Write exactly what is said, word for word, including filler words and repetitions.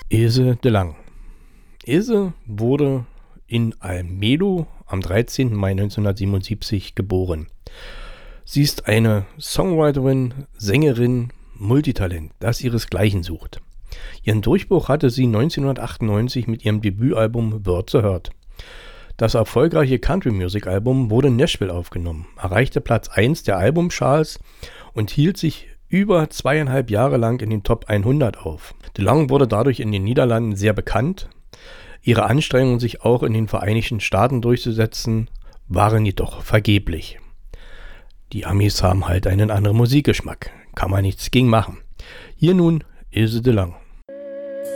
Ilse de Lange. Ilse wurde in Almelo am dreizehnten Mai neunzehnhundertsiebenundsiebzig geboren. Sie ist eine Songwriterin, Sängerin, Multitalent, das ihresgleichen sucht. Ihren Durchbruch hatte sie neunzehnhundertachtundneunzig mit ihrem Debütalbum Word to Hurt. Das erfolgreiche Country-Music-Album wurde in Nashville aufgenommen, erreichte Platz eins der Albumcharts und hielt sich über zweieinhalb Jahre lang in den Top hundert auf. De Lange wurde dadurch in den Niederlanden sehr bekannt. Ihre Anstrengungen, sich auch in den Vereinigten Staaten durchzusetzen, waren jedoch vergeblich. Die Amis haben halt einen anderen Musikgeschmack. Kann man nichts gegen machen. Hier nun Ilse de Lange.